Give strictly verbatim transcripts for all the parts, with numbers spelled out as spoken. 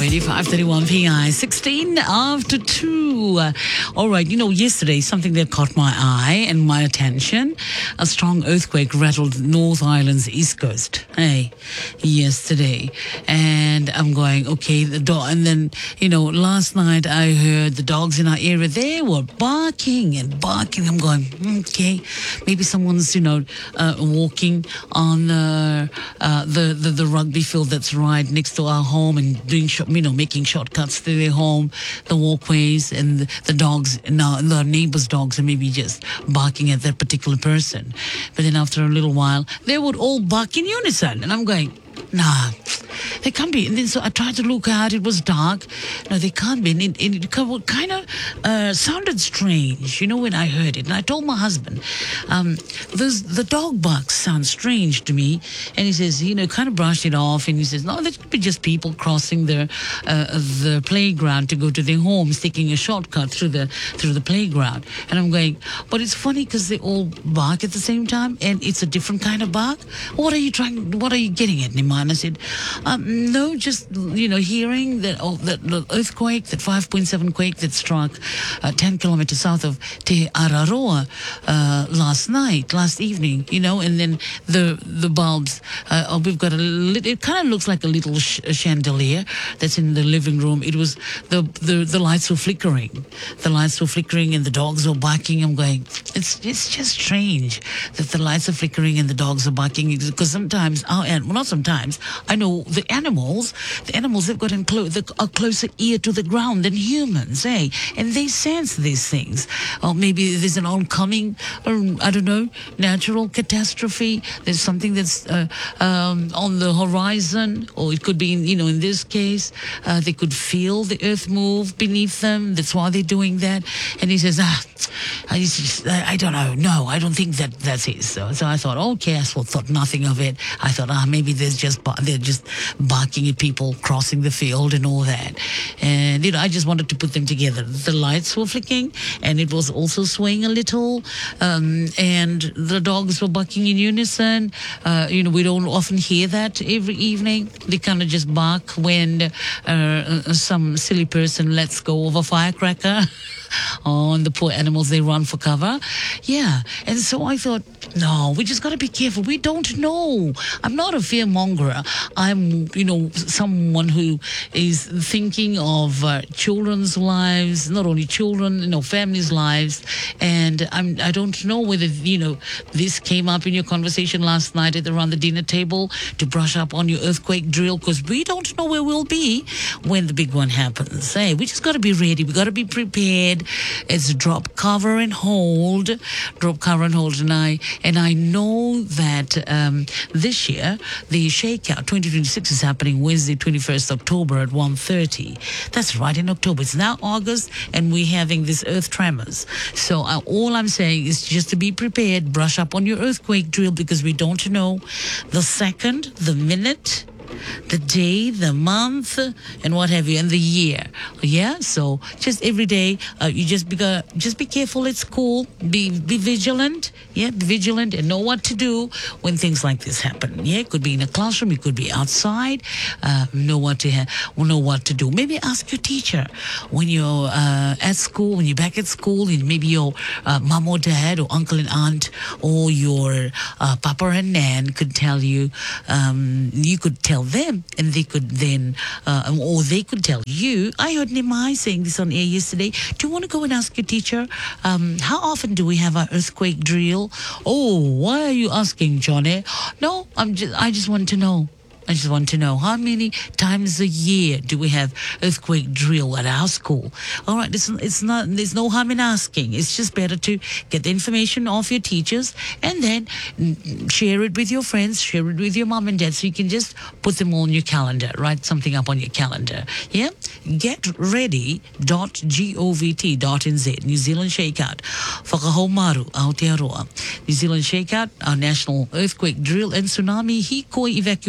Already five thirty-one P I, sixteen after two. Uh, all right, you know, yesterday something that caught my eye and my attention. A strong earthquake rattled North Island's east coast. Hey, yesterday. And I'm going, okay, the dog. And then, you know, last night I heard the dogs in our area, they were barking and barking. I'm going, okay, maybe someone's, you know, uh, walking on uh, uh, the, the, the rugby field that's right next to our home and doing, you know, making shortcuts to their home, the walkways, and the, the dogs, now the neighbors' dogs are maybe just barking at that particular person. But then after a little while, they would all bark in unison. And I'm going, nah, they can't be. And then so I tried to look out. It was dark. No, they can't be. And it, it kind of uh, sounded strange, you know, when I heard it. And I told my husband, um, the dog barks sound strange to me. And he says, you know, kind of brushed it off. And he says, no, that could be just people crossing the uh, the playground to go to their homes, taking a shortcut through the through the playground. And I'm going, but it's funny because they all bark at the same time, and it's a different kind of bark. What are you trying? What are you getting at, Nima? And I said, um, no, just, you know, hearing that, oh, that earthquake, that five point seven quake that struck uh, ten kilometers south of Te Araroa uh, last night, last evening, you know, and then the the bulbs, uh, oh, we've got a little, it kind of looks like a little sh- chandelier that's in the living room. It was, the, the, the lights were flickering. The lights were flickering and the dogs were barking. I'm going, it's, it's just strange that the lights are flickering and the dogs are barking, because sometimes, our, well, not sometimes, I know the animals, the animals, they've got enclo- the, a closer ear to the ground than humans, eh? And they sense these things. Or maybe there's an oncoming, or I don't know, natural catastrophe. There's something that's uh, um, on the horizon, or it could be, you know, in this case, uh, they could feel the earth move beneath them. That's why they're doing that. And he says, ah, I, just, I don't know. No, I don't think that that's it. So, so I thought, okay, I thought nothing of it. I thought, ah, maybe there's just they're just barking at people crossing the field and all that. And, you know, I just wanted to put them together. The lights were flicking, and it was also swaying a little, um, and the dogs were barking in unison. Uh, you know, we don't often hear that every evening. They kind of just bark when uh, some silly person lets go of a firecracker. On the poor animals, they run for cover. Yeah. And so I thought, no, we just got to be careful. We don't know. I'm not a fearmonger. I'm, you know, someone who is thinking of uh, children's lives, not only children, you know, families' lives. And I'm, I don't know whether, you know, this came up in your conversation last night at around the dinner table to brush up on your earthquake drill, because we don't know where we'll be when the big one happens. Hey, we just got to be ready. We got to be prepared. It's drop, cover, and hold. Drop, cover, and hold. And I, and I know that um, this year, the Shakeout twenty twenty-six is happening Wednesday, twenty-first October at one thirty. That's right, in October. It's now August, and we're having this earth tremors. So uh, all I'm saying is just to be prepared, brush up on your earthquake drill, because we don't know the second, the minute, the day, the month, and what have you, and the year. Yeah, so just every day, uh, you just be uh, just be careful. It's cool. Be be vigilant. Yeah, be vigilant and know what to do when things like this happen. Yeah, it could be in a classroom, it could be outside. Uh, know what to ha- know what to do. Maybe ask your teacher when you're uh, at school, when you're back at school, and maybe your uh, mom or dad or uncle and aunt or your uh, papa and nan could tell you. Um, you could tell them, and they could then, uh, or they could tell you. I heard Nimai saying this on air yesterday. Do you want to go and ask your teacher, um, how often do we have our earthquake drill? Oh, why are you asking, Johnny? No, I'm just, I just want to know. I just want to know, how many times a year do we have earthquake drill at our school? All right, it's, it's not, there's no harm in asking. It's just better to get the information off your teachers and then share it with your friends, share it with your mom and dad, so you can just put them on your calendar, write something up on your calendar. Yeah? Get ready dot govt dot nz, New Zealand Shakeout. Whakahomaru, Aotearoa. New Zealand Shakeout, our national earthquake drill and tsunami hikoi evacuation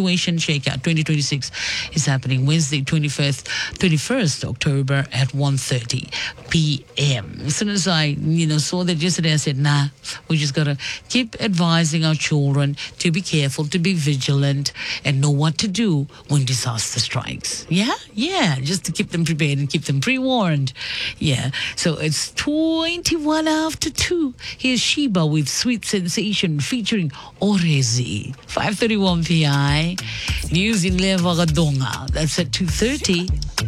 Shakeout twenty twenty-six is happening Wednesday, twenty-first, twenty-first October at one thirty p.m. As soon as I, you know, saw that yesterday, I said, nah, we just got to keep advising our children to be careful, to be vigilant, and know what to do when disaster strikes. Yeah? Yeah, just to keep them prepared and keep them pre-warned. Yeah. So it's twenty-one after two. Here's Sheba with Sweet Sensation featuring Orezi. five thirty-one p.m. News in Levagadonga. That's at two thirty.